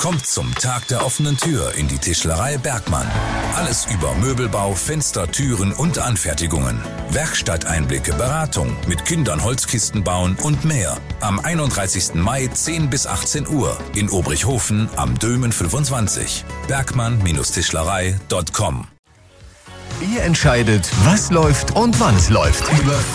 Kommt zum Tag der offenen Tür in die Tischlerei Bergmann. Alles über Möbelbau, Fenster, Türen und Anfertigungen. Werkstatteinblicke, Beratung, mit Kindern Holzkisten bauen und mehr. Am 31. Mai 10 bis 18 Uhr in Obrichhofen am Dömen 25. Bergmann-Tischlerei.com. Ihr entscheidet, was läuft und wann es läuft.